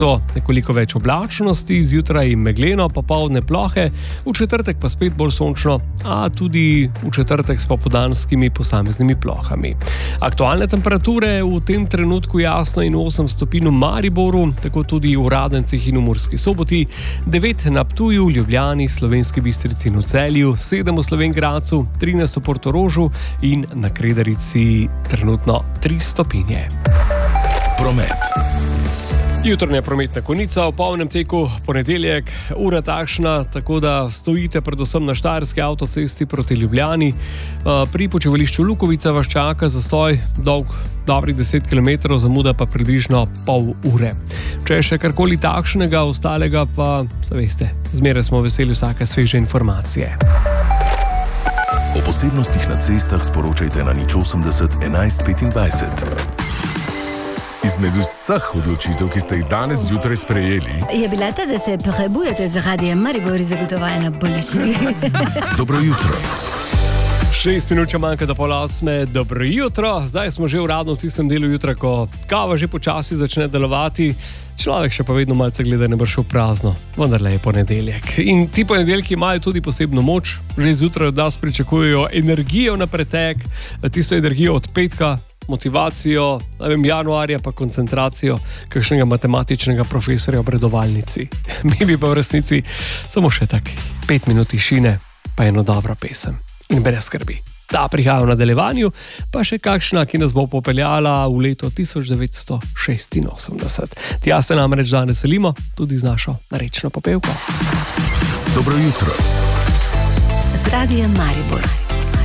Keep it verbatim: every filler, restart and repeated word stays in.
Nekoliko več oblačnosti, zjutraj megleno, popoldne plohe, v četrtek pa spet bolj sončno, a tudi v četrtek s popoldanskimi posameznimi plohami. Aktualne temperature v tem trenutku jasno in osem stopinj v Mariboru, tako tudi v Radencih in v Murski Soboti, devet na Ptuju, Ljubljani, Slovenski Bistrici in v Celju, sedem v Slovenj Gradcu, trinajst v Portorožu in na Kredarici trenutno tri stopinje. Promet. Jutranja prometna konica v polnem teku, ponedeljek, ura takšna, tako da stojite predvsem na Štajerski avtocesti proti Ljubljani. Pri počivališču Lukovica vas čaka zastoj dolg dobrih deset kilometrov, zamuda pa približno pol ure. Če je še karkoli takšnega, ostalega pa, zaveste, zmeraj smo veseli vsake sveže informacije. O posebnostih na cestah sporočajte na nič osemdeset enajst petindvajset. Izmed vseh odločitev, ki ste jih danes zjutraj sprejeli, je bila ta, da se prebujete z Radijem Maribor in zagotovaje na boljši. Dobro jutro. Šest minut manjka do pol osme, dobro jutro. Zdaj smo že uradno v tistem delu jutra, ko kava že počasi začne delovati. Človek še pa vedno malce gleda ne brš v prazno, vendarle je ponedeljek. In ti ponedeljki imajo tudi posebno moč. Že zjutraj od nas pričakujejo energijo na pretek, tisto energijo od petka, motivacijo, ne vem, januarja pa koncentracijo kakšnega matematičnega profesorja v obradovalnici. Mi bi pa v resnici samo še tak pet minut tišine, pa eno dobro pesem. In brez skrbi. Ta prihaja v nadaljevanju, pa še kakšna, ki nas bo popeljala v leto tisoč devetsto šestinosemdeset. Tja se namreč danes selimo, tudi z našo narečno popevko. Dobro jutro. Z Radijem Maribor.